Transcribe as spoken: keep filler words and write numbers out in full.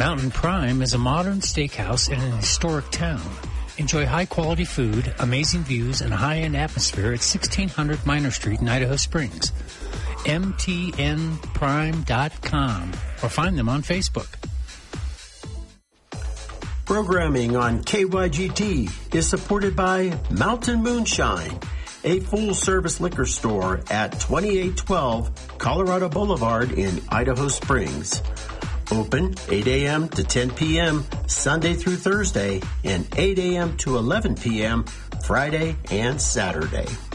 Mountain Prime is a modern steakhouse in an historic town. Enjoy high-quality food, amazing views, and a high-end atmosphere at sixteen hundred Minor Street in Idaho Springs. M T N prime dot com or find them on Facebook. Programming on K Y G T is supported by Mountain Moonshine, a full-service liquor store at twenty-eight twelve Colorado Boulevard in Idaho Springs. Open eight a.m. to ten p.m. Sunday through Thursday and eight a.m. to eleven p.m. Friday and Saturday.